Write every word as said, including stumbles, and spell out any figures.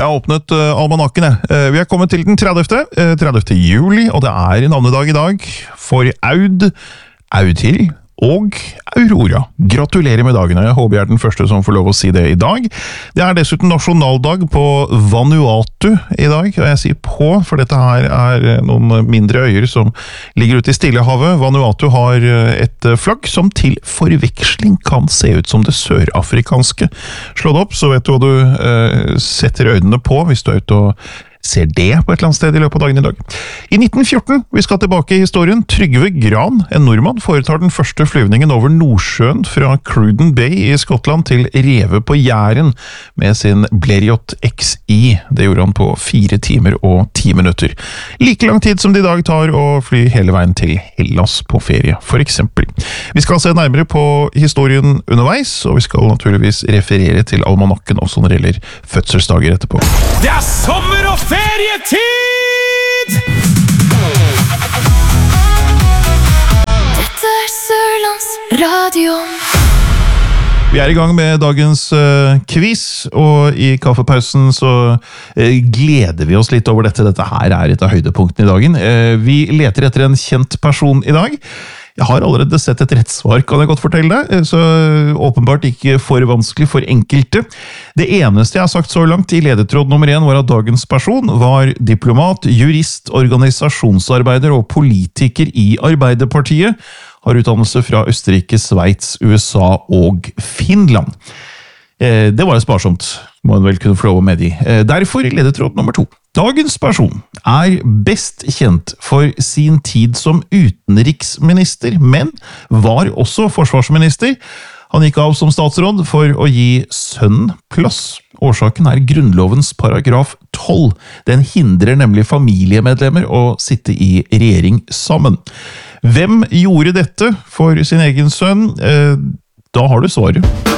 Jeg har åpnet uh, almanakken. Uh, vi er kommet til den tredivte Uh, tredivte juli, og det er navnedag i dag for Aud, Audhild og Aurora. Gratulerer med dagen, og jeg håper jeg er den første som får lov å si det i dag. Det er dessuten nasjonaldag på Vanuatu i dag, og jeg sier på, for dette her er noen mindre øyer som ligger ute i Stillehavet. Vanuatu har et flagg som til forveksling kan se ut som det sørafrikanske. Slå det opp, så vet du hva du uh, setter øynene på hvis du er ute og ser det på et eller annet sted i løpet av dagen i dag. I nitten fjorten, vi skal tilbake i historien, Trygve Gran, en nordmann, foretar den første flyvningen over Nordsjøen fra Cruden Bay i Skottland til Revet på Jæren med sin Blériot X I. Det gjorde han på fire timer og ti minutter. Like lang tid som det i dag tar å fly hele veien til Hellas på ferie, for eksempel. Vi skal se nærmere på historien underveis, og vi skal naturligvis referere til almanakken også når det gjelder fødselsdager etterpå. Det er sommer og ferietid! Dette er Sørlands Radio. Vi er i gang med dagens uh, quiz, og i kaffepausen så uh, gleder vi oss litt over dette. Dette her er et av høydepunktene i dagen. Uh, vi leter etter en kjent person i dag. Jeg har allerede sett et rett svar, kan jeg godt fortelle deg, så åpenbart ikke for vanskelig for enkelte. Det eneste jeg har sagt så langt i ledetråd nummer én var at dagens person var diplomat, jurist, organisasjonsarbeider og politiker i Arbeiderpartiet, har utdannelse fra Østerrike, Sveits, U S A og Finland. Det var jo sparsomt, må en vel kunne få lov å medgi. Derfor ledetråd nummer to. Dagens person er best kjent for sin tid som utenriksminister, men var også forsvarsminister. Han gikk av som statsråd for å gi sønnen plass. Årsaken er Grunnlovens paragraf tolv. Den hindrer nemlig familiemedlemmer å sitte i regjering sammen. Hvem gjorde dette for sin egen sønn? Da har du svaret.